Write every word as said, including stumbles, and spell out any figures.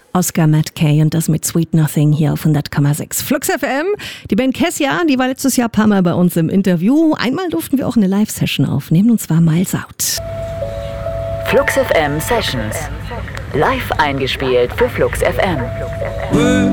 Oscar Matt Kay und das mit Sweet Nothing hier auf hundert Komma sechs Flux F M. Die Band Kessia, die war letztes Jahr ein paar Mal bei uns im Interview. Einmal durften wir auch eine Live-Session aufnehmen, und zwar Miles Out. Flux F M Sessions. Live eingespielt für Flux F M.